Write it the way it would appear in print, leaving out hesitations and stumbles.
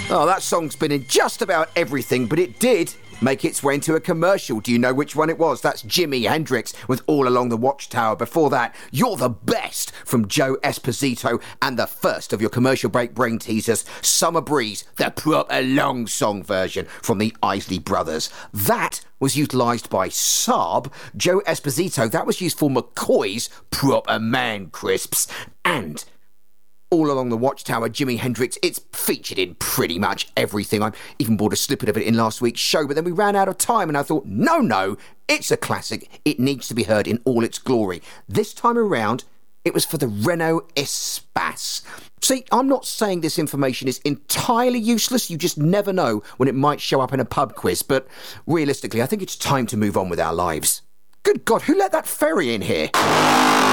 Oh, that song's been in just about everything, but it did make its way into a commercial. Do you know which one it was? That's Jimi Hendrix with All Along the Watchtower. Before that, You're the Best from Joe Esposito, and the first of your commercial break brain teasers, Summer Breeze, the proper long song version from the Isley Brothers. That was utilised by Saab. Joe Esposito, that was used for McCoy's Proper Man Crisps. And All Along the Watchtower, Jimi Hendrix, it's featured in pretty much everything. I even bought a snippet of it in last week's show, but then we ran out of time and I thought, no, it's a classic. It needs to be heard in all its glory. This time around, it was for the Renault Espace. See, I'm not saying this information is entirely useless. You just never know when it might show up in a pub quiz, but realistically, I think it's time to move on with our lives. Good God, who let that ferry in here?